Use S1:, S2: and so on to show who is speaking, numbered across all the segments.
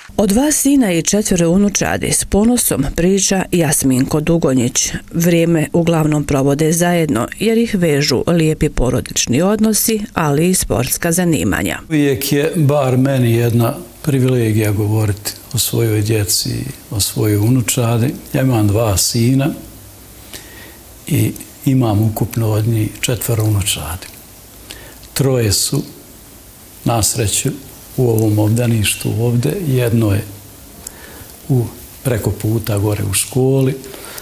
S1: Od 2 sina i 4 unučadi s ponosom priča Jasminko Dugonjić. Vrijeme uglavnom provode zajedno jer ih vežu lijepi porodični odnosi, ali i sportska zanimanja.
S2: Uvijek je bar meni jedna privilegija govoriti o svojoj djeci, o svojoj unučadi. Ja imam 2 sina i imam ukupno od njih 4 unučadi. 3 su na sreću u ovom obdaništu ovdje, jedno je preko puta gore u školi,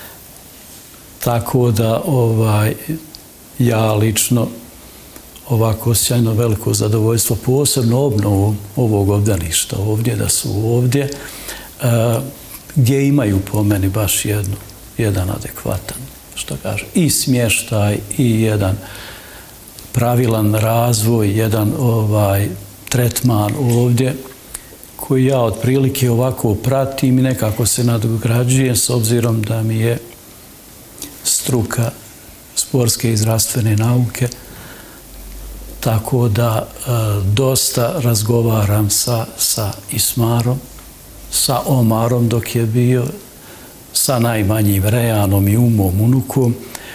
S2: tako da ja lično ovako osjećam veliko zadovoljstvo, posebno obnovom ovog obdaništa ovdje, da su ovdje, gdje imaju po meni baš jedan adekvatan, što kaže, i smještaj i jedan pravilan razvoj, jedan tretman ovdje koji ja otprilike ovako pratim i nekako se nadograđujem s obzirom da mi je struka sportske i zdravstvene nauke, tako da dosta razgovaram sa Ismarom, sa Omarom dok je bio, sa najmanjim Rejanom i Umom, unukom,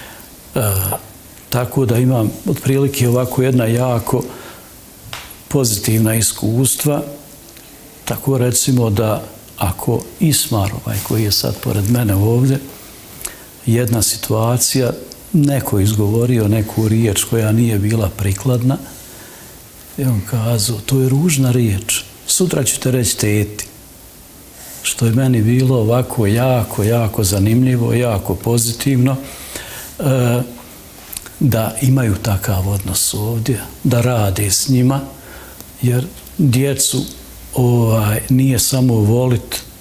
S2: tako da imam otprilike ovako jedna jako pozitivna iskustva. Tako recimo da ako Ismar, koji je sad pored mene ovdje, jedna situacija, neko izgovorio neku riječ koja nije bila prikladna, i on kazao, to je ružna riječ, sutra ćete reći teti. Što je meni bilo ovako jako zanimljivo, jako pozitivno, da imaju takav odnos ovdje, da rade s njima, jer djecu nije samo voliti